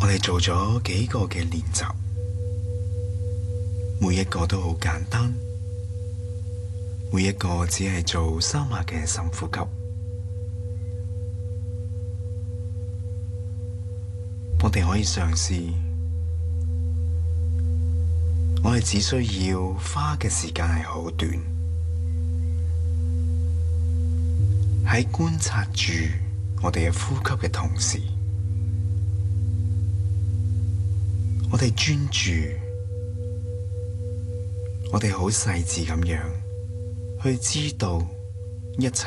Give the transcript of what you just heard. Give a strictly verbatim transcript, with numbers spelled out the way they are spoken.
我哋做咗幾個嘅練習，每一個都好簡單，每一個只係做三下嘅深呼吸。我哋可以嘗試，我哋只需要花嘅時間係好短，喺觀察住我哋嘅呼吸嘅同時，我哋專注，我哋好細緻咁樣去知道一切